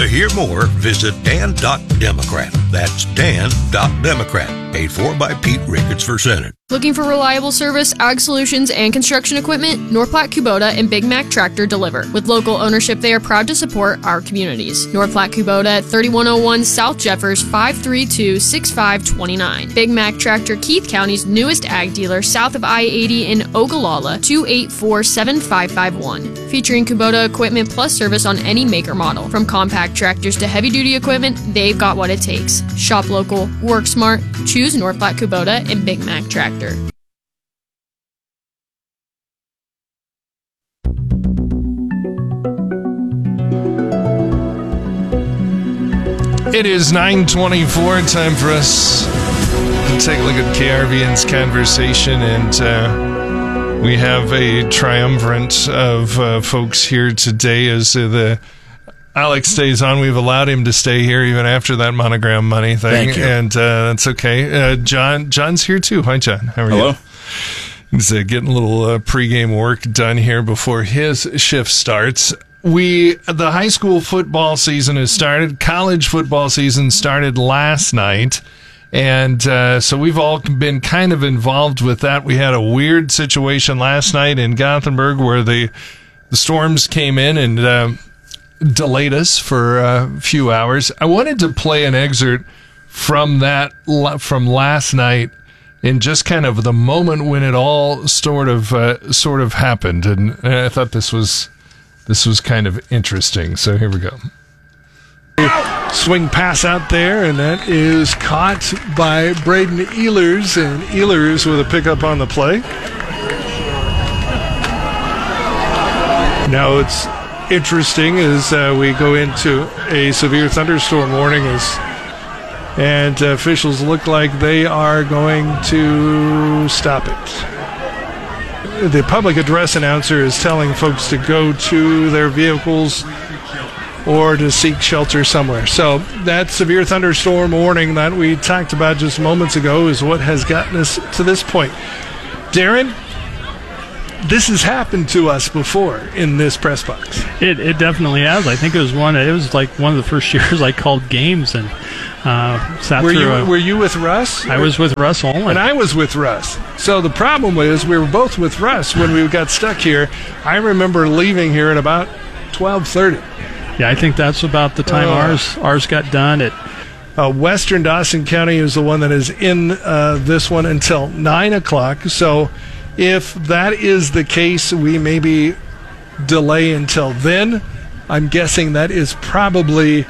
hear more, visit dan.democrat. That's dan.democrat. Paid for by Pete Ricketts for Senate. Looking for reliable service, ag solutions, and construction equipment? North Platte Kubota and Big Mac Tractor deliver. With local ownership, they are proud to support our communities. North Platte Kubota at 3101 South Jeffers, 532-6529. Big Mac Tractor, Keith County's newest ag dealer, south of I-80 in Ogallala, 284-7551. Featuring Kubota equipment plus service on any make or model. From compact tractors to heavy-duty equipment, they've got what it takes. Shop local, work smart, choose North Platte Kubota and Big Mac Tractor. It is 9:24. Time for us to take a look at KRVN's conversation, and we have a triumvirate of folks here today as the Alex stays on. We've allowed him to stay here even after that Monogram money thing. Thank you. And that's okay. John's here too. Hi, John. How are you? Hello. He's getting a little pregame work done here before his shift starts. The high school football season has started. College football season started last night. And so we've all been kind of involved with that. We had a weird situation last night in Gothenburg where the storms came in and delayed us for a few hours. I wanted to play an excerpt from last night in just kind of the moment when it all sort of happened, and I thought this was kind of interesting. So here we go. Swing pass out there, and that is caught by Braden Ehlers, and Ehlers with a pickup on the play. Now it's interesting as we go into a severe thunderstorm warning, and officials look like they are going to stop it. The public address announcer is telling folks to go to their vehicles or to seek shelter somewhere. So that severe thunderstorm warning that we talked about just moments ago is what has gotten us to this point. Darren, this has happened to us before in this press box. It definitely has. I think it was like one of the first years I called games and sat through. Were you with Russ? I was with Russ only. And I was with Russ. So the problem was we were both with Russ when we got stuck here. I remember leaving here at about 12:30. Yeah, I think that's about the time ours got done. Western Dawson County is the one that is in this one until 9 o'clock. So if that is the case, we maybe delay until then. I'm guessing that is probably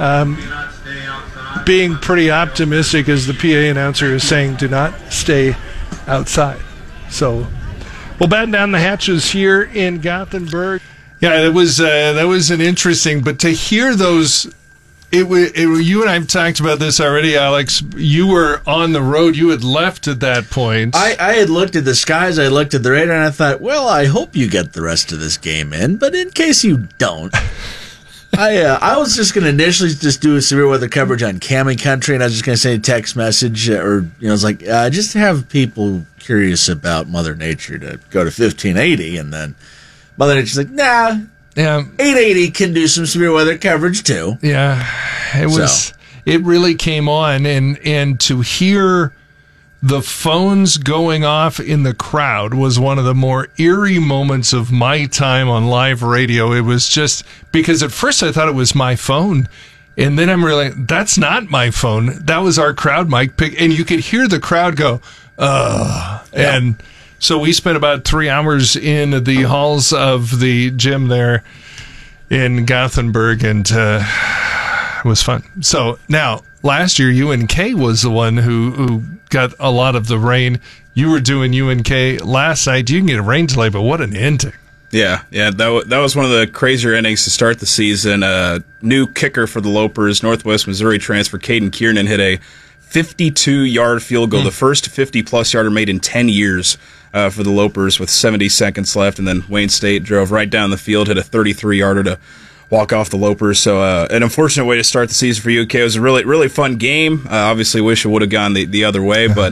being pretty optimistic, as the PA announcer is saying, do not stay outside. So we'll batten down the hatches here in Gothenburg. Yeah, that was an interesting, but to hear those, you and I have talked about this already, Alex. You were on the road. You had left at that point. I had looked at the skies. I looked at the radar, and I thought, well, I hope you get the rest of this game in. But in case you don't, I was just going to initially just do a severe weather coverage on Cammie Country, and I was just going to send a text message, or it's like just to have people curious about Mother Nature to go to 1580, and then Mother Nature's like, nah. Yeah, 880 can do some severe weather coverage too. Yeah, it really came on, and to hear the phones going off in the crowd was one of the more eerie moments of my time on live radio. It was just because at first I thought it was my phone, and then I'm realizing that's not my phone. That was our crowd mic pick, and you could hear the crowd go, "Ugh," and so we spent about 3 hours in the halls of the gym there in Gothenburg, and it was fun. So now, last year, UNK was the one who got a lot of the rain. You were doing UNK last night. You can get a rain delay, but what an ending. Yeah, that was one of the crazier innings to start the season. New kicker for the Lopers, Northwest Missouri transfer Caden Kiernan hit a 52-yard field goal, the first 50-plus yarder made in 10 years for the Lopers with 70 seconds left, and then Wayne State drove right down the field, hit a 33-yarder to walk off the Lopers. So an unfortunate way to start the season for UK. It was a really, really fun game. Obviously wish it would have gone the other way, but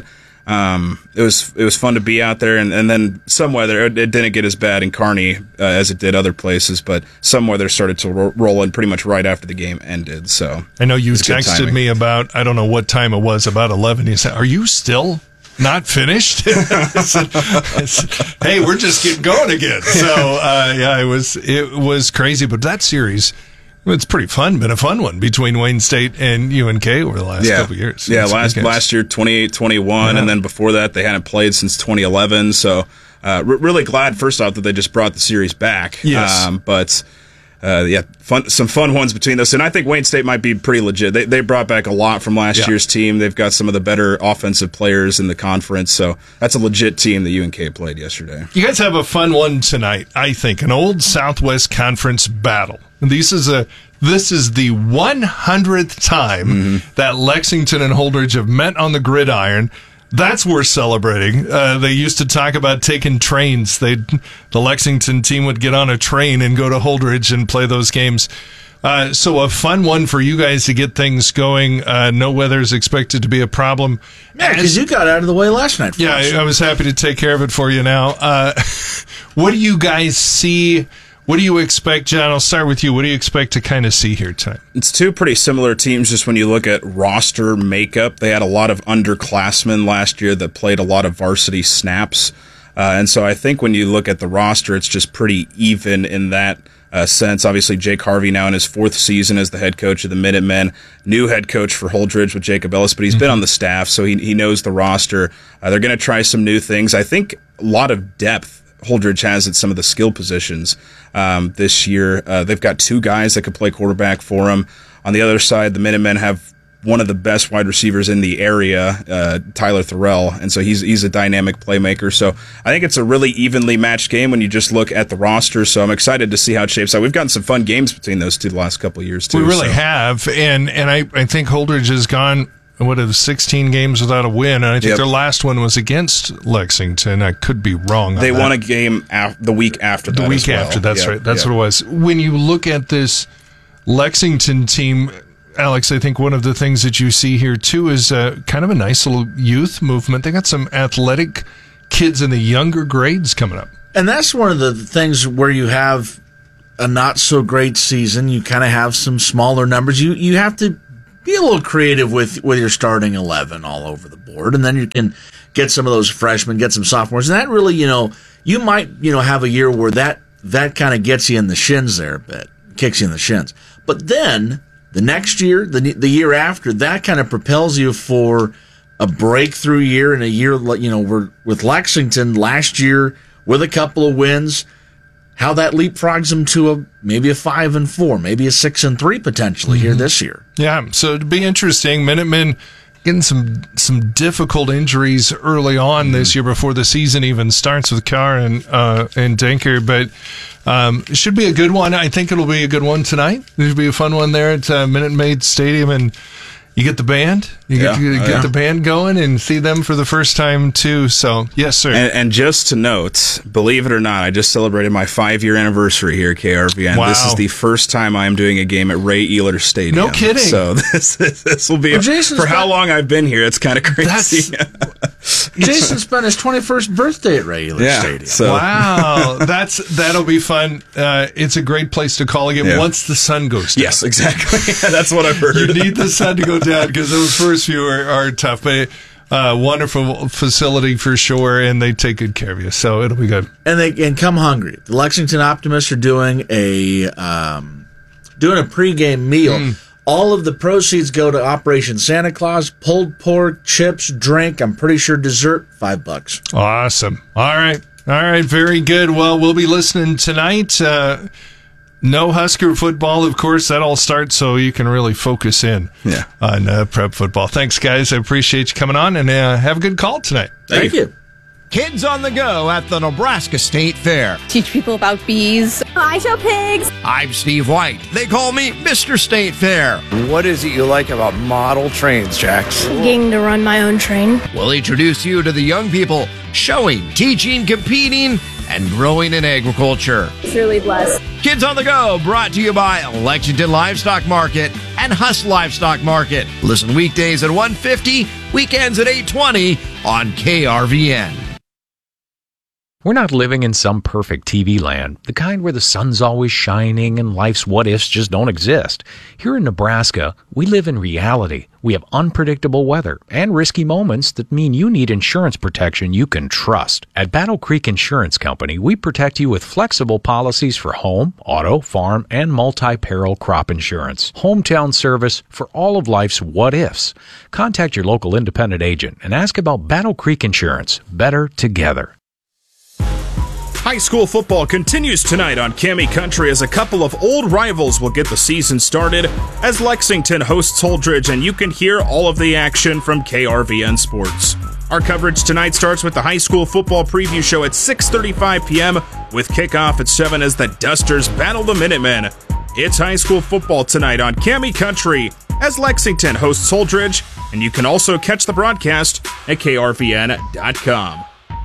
It was fun to be out there, and then some weather. It didn't get as bad in Kearney as it did other places, but some weather started to roll in pretty much right after the game ended. So I know you texted me about, I don't know what time it was, about 11. You said, "Are you still not finished?" I said, "Hey, we're just getting going again." So yeah, it was crazy, but that series. It's pretty fun, been a fun one between Wayne State and UNK over the last couple of years. Yeah, last year 28-21, and then before that they hadn't played since 2011. So really glad, first off, that they just brought the series back. Yes. But some fun ones between those. And I think Wayne State might be pretty legit. They brought back a lot from last year's team. They've got some of the better offensive players in the conference. So that's a legit team that UNK played yesterday. You guys have a fun one tonight, I think, an old Southwest Conference battle. This is the 100th time that Lexington and Holdridge have met on the gridiron. That's worth celebrating. They used to talk about taking trains. The Lexington team would get on a train and go to Holdridge and play those games. So a fun one for you guys to get things going. No weather is expected to be a problem. Yeah, because you got out of the way last night. Yeah, I was happy to take care of it for you now. What do you guys see? What do you expect, John? I'll start with you. What do you expect to kind of see here tonight? It's two pretty similar teams just when you look at roster makeup. They had a lot of underclassmen last year that played a lot of varsity snaps. And so I think when you look at the roster, it's just pretty even in that sense. Obviously, Jake Harvey now in his 4th season as the head coach of the Minutemen, new head coach for Holdridge with Jacob Ellis, but he's been on the staff, so he knows the roster. They're going to try some new things. I think a lot of depth Holdridge has at some of the skill positions this year. They've got 2 guys that could play quarterback for them. On the other side, the Minutemen have one of the best wide receivers in the area, Tyler Thorell, and so he's a dynamic playmaker. So I think it's a really evenly matched game when you just look at the roster. So I'm excited to see how it shapes out. We've gotten some fun games between those two the last couple of years too. We really have, and I think Holdridge has gone 16 games without a win, and I think their last one was against Lexington. I could be wrong. They won a game the week after that. The week after, that's right. That's what it was. When you look at this Lexington team, Alex, I think one of the things that you see here too is kind of a nice little youth movement. They got some athletic kids in the younger grades coming up, and that's one of the things where you have a not so great season. You kind of have some smaller numbers. You have to be a little creative with your starting 11 all over the board, and then you can get some of those freshmen, get some sophomores, and that really, you might, have a year where that kind of gets you in the shins there a bit, kicks you in the shins. But then the next year, the year after, that kind of propels you for a breakthrough year, and a year, with Lexington last year with a couple of wins. How that leapfrogs them to maybe a 5-4, maybe a 6-3 potentially here this year. Yeah, so it'd be interesting. Minutemen getting some difficult injuries early on this year before the season even starts with Carr and Denker, but it should be a good one. I think it'll be a good one tonight. There'll be a fun one there at Minute Maid Stadium, and you get the band. You get the band going and see them for the first time, too. So, yes, sir. And just to note, believe it or not, I just celebrated my 5-year anniversary here at KRVN. Wow. This is the first time I am doing a game at Ray Ehlers Stadium. No kidding. So this will be, for how long I've been here, it's kind of crazy. Jason spent his 21st birthday at Ray Ehlers Stadium. So. Wow. That'll be fun. It's a great place to call again once the sun goes down. Yes, exactly. That's what I've heard. You need the sun to go down because those first few are tough. But wonderful facility for sure, and they take good care of you, so it'll be good. And come hungry. The Lexington Optimists are doing a pregame meal. All of the proceeds go to Operation Santa Claus. Pulled pork, chips, drink. I'm pretty sure dessert, $5. Awesome. All right, very good. Well, we'll be listening tonight. No Husker football, of course. That all starts so you can really focus in on prep football. Thanks, guys. I appreciate you coming on, and have a good call tonight. Thank you. Kids on the Go at the Nebraska State Fair. Teach people about bees. I show pigs. I'm Steve White. They call me Mr. State Fair. What is it you like about model trains, Jax? Getting to run my own train. We'll introduce you to the young people showing, teaching, competing, and growing in agriculture. It's really blessed. Kids on the Go, brought to you by Lexington Livestock Market and Huss Livestock Market. Listen weekdays at 1:50, weekends at 8:20 on KRVN. We're not living in some perfect TV land, the kind where the sun's always shining and life's what-ifs just don't exist. Here in Nebraska, we live in reality. We have unpredictable weather and risky moments that mean you need insurance protection you can trust. At Battle Creek Insurance Company, we protect you with flexible policies for home, auto, farm, and multi-peril crop insurance. Hometown service for all of life's what-ifs. Contact your local independent agent and ask about Battle Creek Insurance. Better together. High school football continues tonight on Cami Country as a couple of old rivals will get the season started as Lexington hosts Holdridge, and you can hear all of the action from KRVN Sports. Our coverage tonight starts with the high school football preview show at 6:35 p.m. with kickoff at 7 as the Dusters battle the Minutemen. It's high school football tonight on Cami Country as Lexington hosts Holdridge, and you can also catch the broadcast at krvn.com.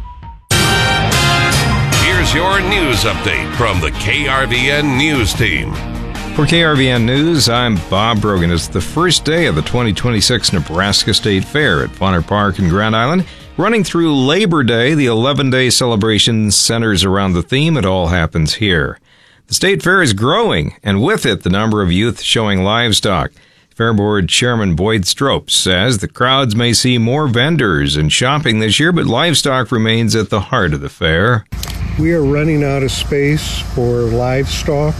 Here's your news update from the KRVN News Team. For KRVN News, I'm Bob Brogan. It's the first day of the 2026 Nebraska State Fair at Bonner Park in Grand Island. Running through Labor Day, the 11-day celebration centers around the theme "It All Happens Here." The State Fair is growing, and with it, the number of youth showing livestock. Fair Board Chairman Boyd Stropes says the crowds may see more vendors and shopping this year, but livestock remains at the heart of the fair. We are running out of space for livestock,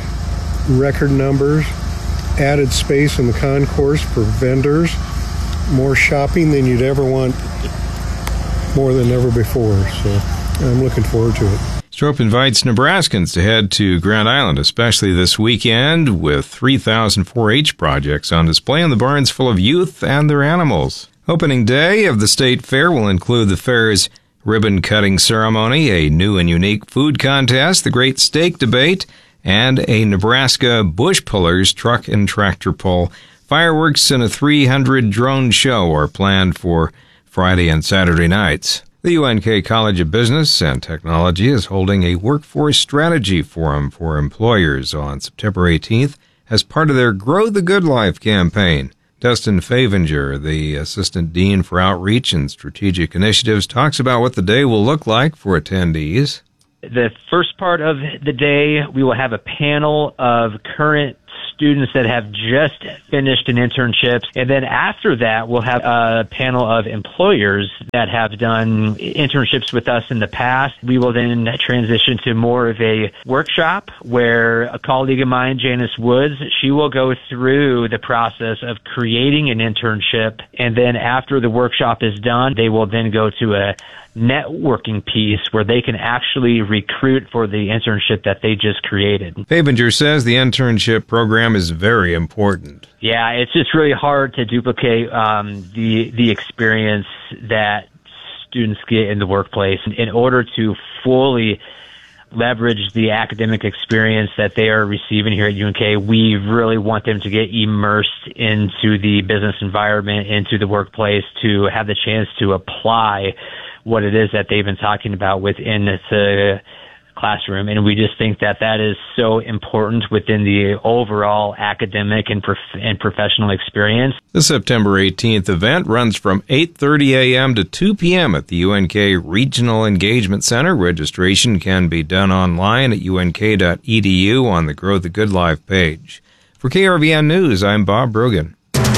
record numbers, added space in the concourse for vendors, more shopping than you'd ever want, more than ever before. So I'm looking forward to it. Strope invites Nebraskans to head to Grand Island, especially this weekend, with 3,000 4-H projects on display in the barns full of youth and their animals. Opening day of the State Fair will include the fair's ribbon-cutting ceremony, a new and unique food contest, the Great Steak Debate, and a Nebraska Bush Pullers truck and tractor pull. Fireworks and a 300 drone show are planned for Friday and Saturday nights. The UNK College of Business and Technology is holding a workforce strategy forum for employers on September 18th as part of their Grow the Good Life campaign. Dustin Favinger, the Assistant Dean for Outreach and Strategic Initiatives, talks about what the day will look like for attendees. The first part of the day, we will have a panel of current students that have just finished an internship. And then after that, we'll have a panel of employers that have done internships with us in the past. We will then transition to more of a workshop where a colleague of mine, Janice Woods, she will go through the process of creating an internship. And then after the workshop is done, they will then go to a networking piece where they can actually recruit for the internship that they just created. Fabinger says the internship program is very important. Yeah, it's just really hard to duplicate the experience that students get in the workplace. In order to fully leverage the academic experience that they are receiving here at UNK, we really want them to get immersed into the business environment, into the workplace, to have the chance to apply what it is that they've been talking about within the classroom. And we just think that that is so important within the overall academic and professional experience. The September 18th event runs from 8:30 a.m. to 2 p.m. at the UNK Regional Engagement Center. Registration can be done online at unk.edu on the Grow the Good Life page. For KRVN News, I'm Bob Brogan.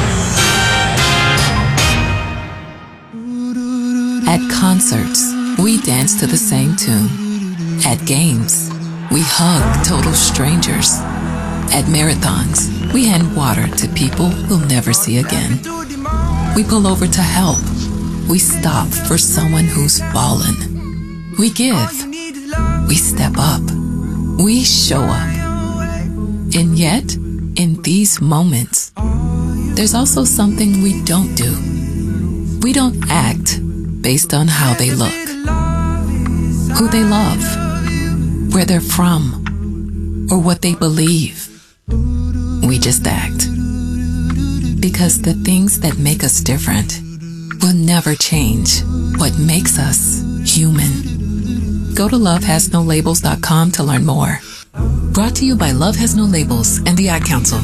At concerts, we dance to the same tune. At games, we hug total strangers. At marathons, we hand water to people we'll never see again. We pull over to help. We stop for someone who's fallen. We give. We step up. We show up. And yet, in these moments, there's also something we don't do. We don't act based on how they look, who they love, where they're from, or what they believe. We just act. Because the things that make us different will never change what makes us human. Go to lovehasnolabels.com to learn more. Brought to you by Love Has No Labels and the Ad Council.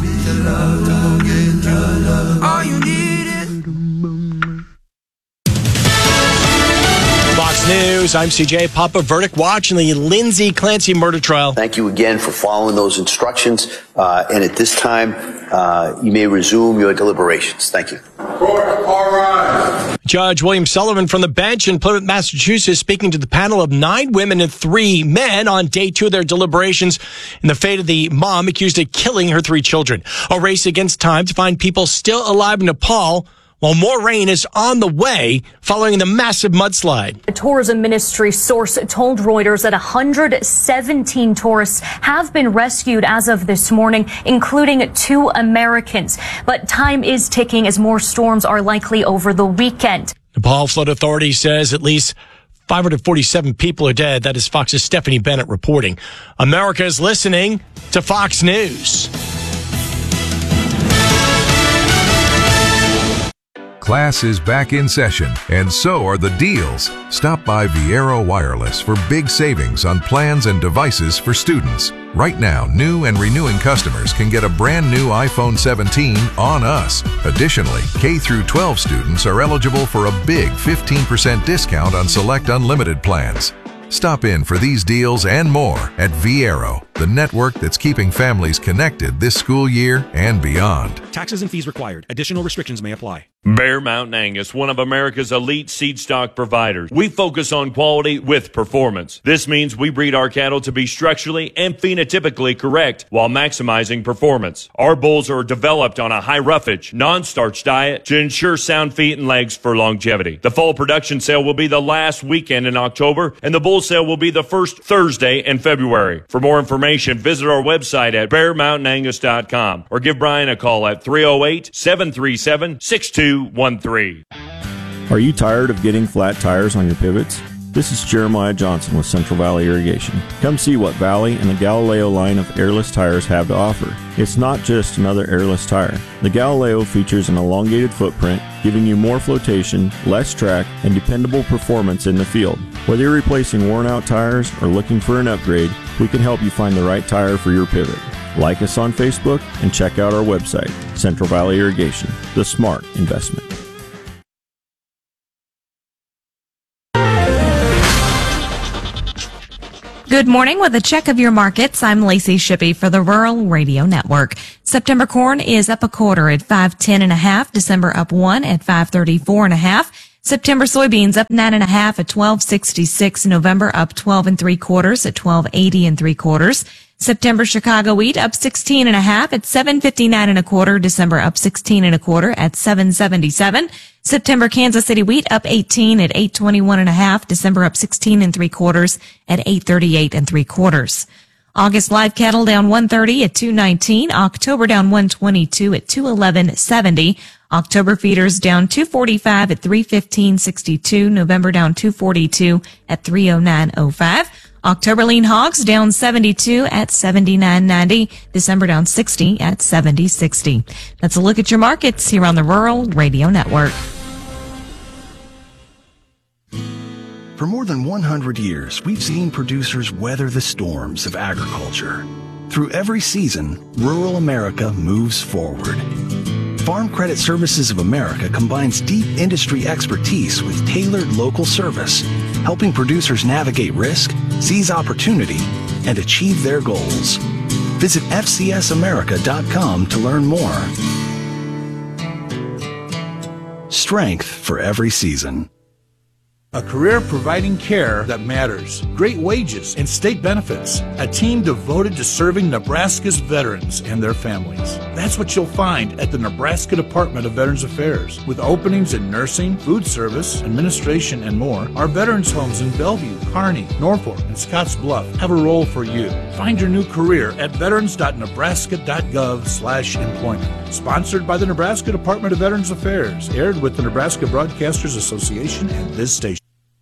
Fox News, I'm CJ. Papa, verdict watch in the Lindsay Clancy murder trial. Thank you again for following those instructions. And at this time, you may resume your deliberations. Thank you. Judge William Sullivan from the bench in Plymouth, Massachusetts, speaking to the panel of 9 women and 3 men on day 2 of their deliberations in the fate of the mom accused of killing her 3 children. A race against time to find people still alive in Nepal, while more rain is on the way following the massive mudslide. A tourism ministry source told Reuters that 117 tourists have been rescued as of this morning, including 2 Americans. But time is ticking as more storms are likely over the weekend. Nepal Flood Authority says at least 547 people are dead. That is Fox's Stephanie Bennett reporting. America is listening to Fox News. Class is back in session, and so are the deals. Stop by Viero Wireless for big savings on plans and devices for students. Right now, new and renewing customers can get a brand new iPhone 17 on us. Additionally, K through 12 students are eligible for a big 15% discount on select unlimited plans. Stop in for these deals and more at Viero, the network that's keeping families connected this school year and beyond. Taxes and fees required. Additional restrictions may apply. Bear Mountain Angus, one of America's elite seed stock providers. We focus on quality with performance. This means we breed our cattle to be structurally and phenotypically correct while maximizing performance. Our bulls are developed on a high roughage, non-starch diet to ensure sound feet and legs for longevity. The fall production sale will be the last weekend in October, and the bull sale will be the first Thursday in February. For more information, visit our website at bearmountainangus.com or give Brian a call at 308-737-6213. Are you tired of getting flat tires on your pivots? This is Jeremiah Johnson with Central Valley Irrigation. Come see what Valley and the Galileo line of airless tires have to offer. It's not just another airless tire. The Galileo features an elongated footprint, giving you more flotation, less track, and dependable performance in the field. Whether you're replacing worn-out tires or looking for an upgrade, we can help you find the right tire for your pivot. Like us on Facebook and check out our website, Central Valley Irrigation, the smart investment. Good morning. With a check of your markets, I'm Lacey Shippey for the Rural Radio Network. September corn is up a quarter at 5.10.5. December up 1 at 5.34.5. September soybeans up 9.5 at 12.66. November up 12 3/4 at 12.80 3/4. September Chicago wheat up 16.5 at 7.59 1/4. December up 16 1/4 at 7.77. September Kansas City wheat up 18 at 8.21.5. December up 16 3/4 at 8.38 3/4. August live cattle down 130 at 2.19. October down 122 at 2.11.70. October feeders down 245 at 3.15.62. November down 242 at 3.09.05. October lean hogs down 72 at 79.90. December down 60 at 70.60. That's a look at your markets here on the Rural Radio Network. For more than 100 years, we've seen producers weather the storms of agriculture. Through every season, rural America moves forward. Farm Credit Services of America combines deep industry expertise with tailored local service, helping producers navigate risk, seize opportunity, and achieve their goals. Visit fcsamerica.com to learn more. Strength for every season. A career providing care that matters, great wages and state benefits, a team devoted to serving Nebraska's veterans and their families. That's what you'll find at the Nebraska Department of Veterans Affairs. With openings in nursing, food service, administration, and more, our veterans homes in Bellevue, Kearney, Norfolk, and Scotts Bluff have a role for you. Find your new career at veterans.nebraska.gov/employment. Sponsored by the Nebraska Department of Veterans Affairs. Aired with the Nebraska Broadcasters Association and this station.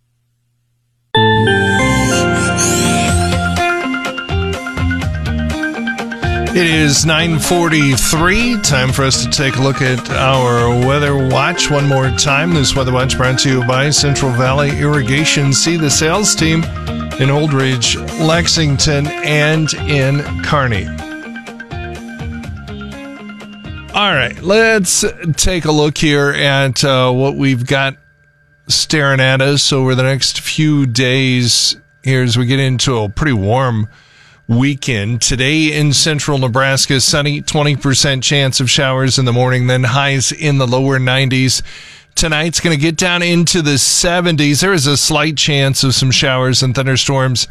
It is 9:43. Time for us to take a look at our Weather Watch one more time. This Weather Watch brought to you by Central Valley Irrigation. See the sales team in Old Ridge, Lexington, and in Kearney. All right, let's take a look here at what we've got staring at us over the next few days here as we get into a pretty warm weekend. Today in central Nebraska, sunny, 20% chance of showers in the morning, then highs in the lower 90s. Tonight's going to get down into the 70s. There is a slight chance of some showers and thunderstorms,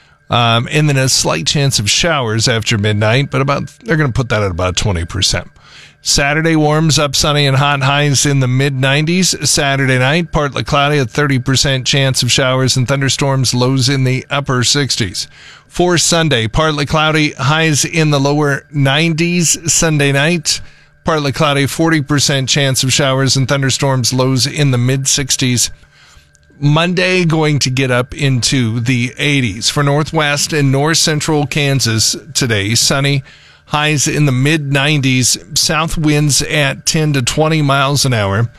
and then a slight chance of showers after midnight, but they're going to put that at about 20%. Saturday warms up, sunny and hot, highs in the mid-90s. Saturday night, partly cloudy, a 30% chance of showers and thunderstorms, lows in the upper 60s. For Sunday, partly cloudy, highs in the lower 90s. Sunday night, partly cloudy, 40% chance of showers and thunderstorms, lows in the mid-60s. Monday, going to get up into the 80s. For northwest and north central Kansas today, sunny, highs in the mid-90s, south winds at 10 to 20 miles an hour.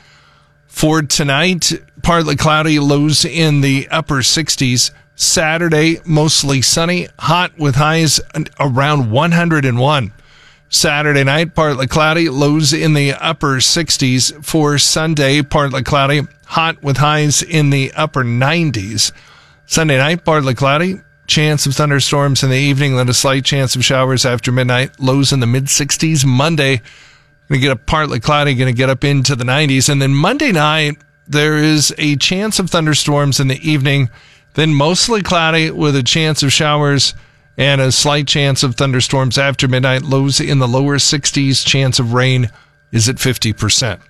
For tonight, partly cloudy, lows in the upper 60s. Saturday, mostly sunny, hot with highs around 101. Saturday night, partly cloudy, lows in the upper 60s. For Sunday, partly cloudy, hot with highs in the upper 90s. Sunday night, partly cloudy, chance of thunderstorms in the evening, then a slight chance of showers after midnight, lows in the mid-60s. Monday, going to get up partly cloudy, going to get up into the 90s. And then Monday night, there is a chance of thunderstorms in the evening, then mostly cloudy with a chance of showers and a slight chance of thunderstorms after midnight, lows in the lower 60s. Chance of rain is at 50%.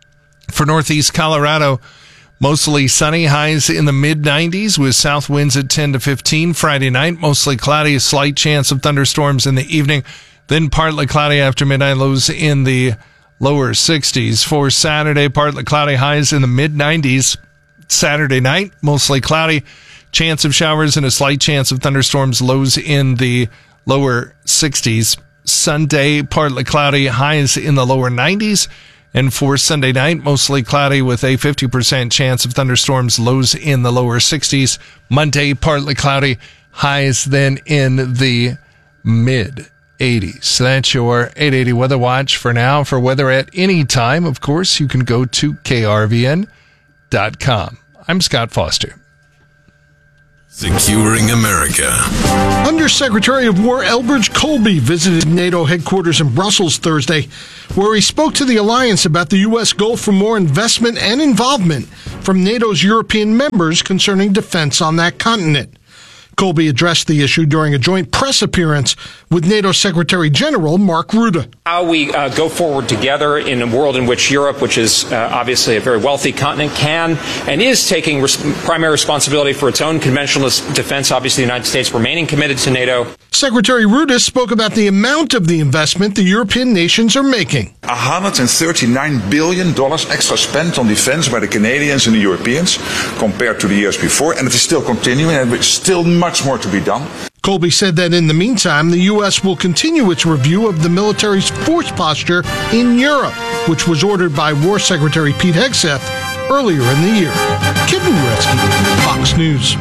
For northeast Colorado, mostly sunny, highs in the mid-90s with south winds at 10 to 15. Friday night, mostly cloudy, a slight chance of thunderstorms in the evening, then partly cloudy after midnight, lows in the lower 60s. For Saturday, partly cloudy, highs in the mid-90s. Saturday night, mostly cloudy, chance of showers and a slight chance of thunderstorms, lows in the lower 60s. Sunday, partly cloudy, highs in the lower 90s. And for Sunday night, mostly cloudy with a 50% chance of thunderstorms, lows in the lower 60s. Monday, partly cloudy, highs then in the mid-80s. So that's your 880 Weather Watch for now. For weather at any time, of course, you can go to krvn.com. I'm Scott Foster. Securing America. Undersecretary of War Elbridge Colby visited NATO headquarters in Brussels Thursday, where he spoke to the alliance about the U.S. goal for more investment and involvement from NATO's European members concerning defense on that continent. Colby addressed the issue during a joint press appearance with NATO Secretary General Mark Rutte. How we go forward together in a world in which Europe, which is obviously a very wealthy continent, can and is taking primary responsibility for its own conventional defense. Obviously, the United States remaining committed to NATO. Secretary Rutte spoke about the amount of the investment the European nations are making. $139 billion extra spent on defense by the Canadians and the Europeans compared to the years before, and it is still continuing, and there's still much more to be done. Colby said that in the meantime, the U.S. will continue its review of the military's force posture in Europe, which was ordered by War Secretary Pete Hegseth earlier in the year. Kevin Uretsky, Fox News.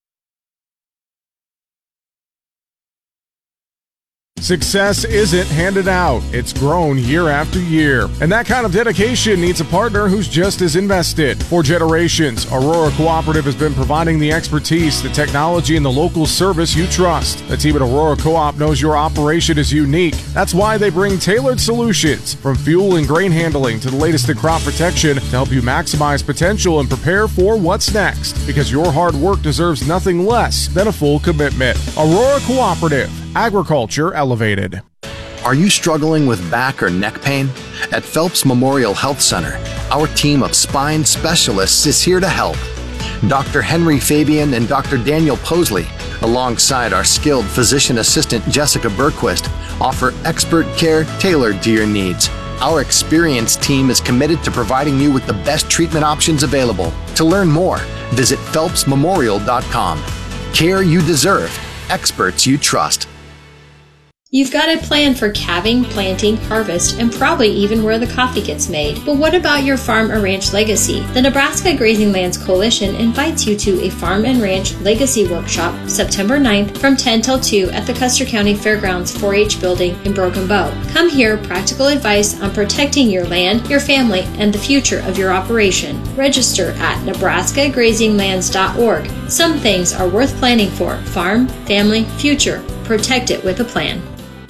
Success isn't handed out, it's grown year after year. And that kind of dedication needs a partner who's just as invested. For generations, Aurora Cooperative has been providing the expertise, the technology, and the local service you trust. The team at Aurora Co-op knows your operation is unique. That's why they bring tailored solutions, from fuel and grain handling to the latest in crop protection, to help you maximize potential and prepare for what's next. Because your hard work deserves nothing less than a full commitment. Aurora Cooperative. Agriculture elevated. Are you struggling with back or neck pain? At Phelps Memorial Health Center, our team of spine specialists is here to help. Dr. Henry Fabian and Dr. Daniel Posley, alongside our skilled physician assistant Jessica Berquist, offer expert care tailored to your needs. Our experienced team is committed to providing you with the best treatment options available. To learn more, visit phelpsmemorial.com. Care you deserve, experts you trust. You've got a plan for calving, planting, harvest, and probably even where the coffee gets made. But what about your farm or ranch legacy? The Nebraska Grazing Lands Coalition invites you to a Farm and Ranch Legacy Workshop September 9th from 10 till 2 at the Custer County Fairgrounds 4-H building in Broken Bow. Come hear practical advice on protecting your land, your family, and the future of your operation. Register at nebraskagrazinglands.org. Some things are worth planning for. Farm, family, future. Protect it with a plan.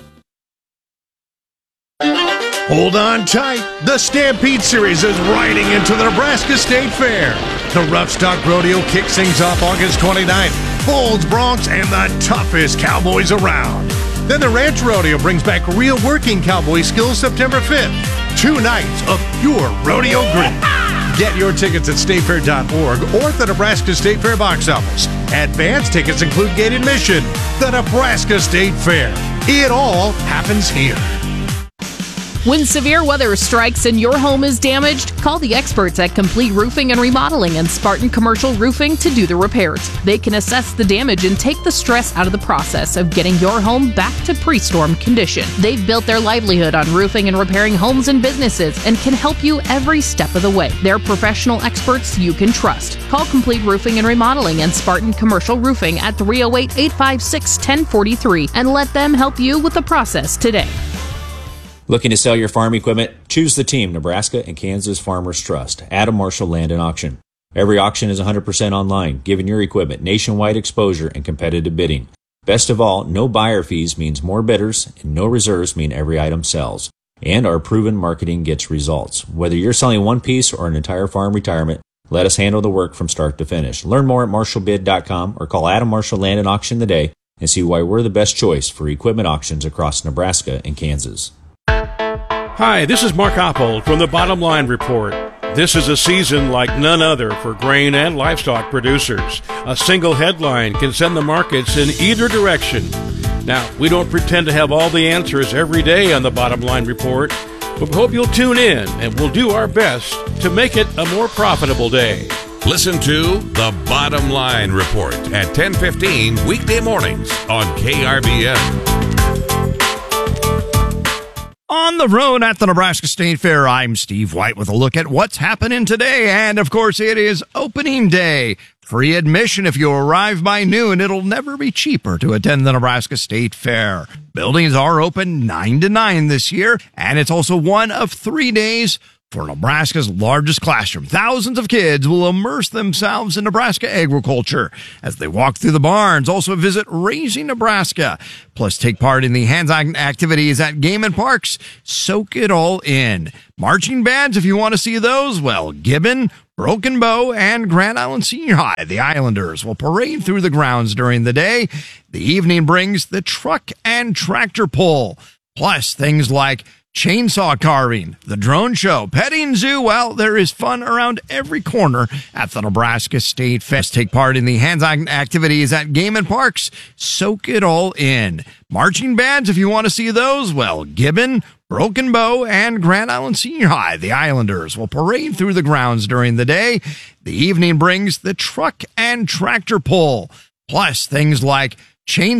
Hold on tight. The Stampede Series is riding into the Nebraska State Fair. The Rough Stock Rodeo kicks things off August 29th. Bulls, Broncs, and the toughest cowboys around. Then the Ranch Rodeo brings back real working cowboy skills September 5th. 2 nights of pure rodeo grit. Get your tickets at statefair.org or at the Nebraska State Fair box office. Advance tickets include gate admission. The Nebraska State Fair. It all happens here. When severe weather strikes and your home is damaged, call the experts at Complete Roofing and Remodeling and Spartan Commercial Roofing to do the repairs. They can assess the damage and take the stress out of the process of getting your home back to pre-storm condition. They've built their livelihood on roofing and repairing homes and businesses and can help you every step of the way. They're professional experts you can trust. Call Complete Roofing and Remodeling and Spartan Commercial Roofing at 308-856-1043 and let them help you with the process today. Looking to sell your farm equipment? Choose the team Nebraska and Kansas Farmers Trust. Adam Marshall Land and Auction. Every auction is 100% online, giving your equipment nationwide exposure and competitive bidding. Best of all, no buyer fees means more bidders, and no reserves mean every item sells. And our proven marketing gets results. Whether you're selling one piece or an entire farm retirement, let us handle the work from start to finish. Learn more at marshallbid.com or call Adam Marshall Land and Auction today and see why we're the best choice for equipment auctions across Nebraska and Kansas. Hi, this is Mark Oppold from the Bottom Line Report. This is a season like none other for grain and livestock producers. A single headline can send the markets in either direction. Now, we don't pretend to have all the answers every day on the Bottom Line Report, but we hope you'll tune in and we'll do our best to make it a more profitable day. Listen to The Bottom Line Report at 10:15 weekday mornings on KRBN. On the road at the Nebraska State Fair, I'm Steve White with a look at what's happening today. And, of course, it is opening day. Free admission if you arrive by noon. It'll never be cheaper to attend the Nebraska State Fair. Buildings are open 9 to 9 this year, and it's also one of 3 days for Nebraska's largest classroom. Thousands of kids will immerse themselves in Nebraska agriculture as they walk through the barns, also visit Raising Nebraska, plus take part in the hands-on activities at Game and Parks. Soak it all in. Marching bands, if you want to see those, well, Gibbon, Broken Bow, and Grand Island Senior High, the Islanders, will parade through the grounds during the day. The evening brings the truck and tractor pull, plus things like chainsaw carving, the drone show, petting zoo. Well, there is fun around every corner at the Nebraska State Fest. Take part in the hands-on activities at Game and Parks. Soak it all in. Marching bands, if you want to see those, well, Gibbon, Broken Bow, and Grand Island Senior High, the Islanders, will parade through the grounds during the day. The evening brings the truck and tractor pull, plus things like chainsaw